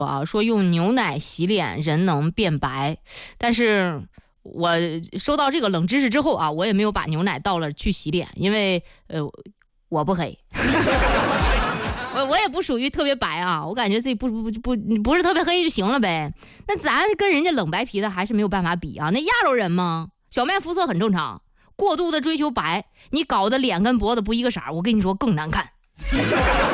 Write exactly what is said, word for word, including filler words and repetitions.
啊，说用牛奶洗脸人能变白，但是我收到这个冷知识之后啊，我也没有把牛奶倒了去洗脸，因为呃我不黑。我我也不属于特别白啊，我感觉自己不不不不不是特别黑就行了呗。那咱跟人家冷白皮的还是没有办法比啊。那亚洲人嘛，小麦肤色很正常，过度的追求白，你搞得脸跟脖子不一个色，我跟你说更难看。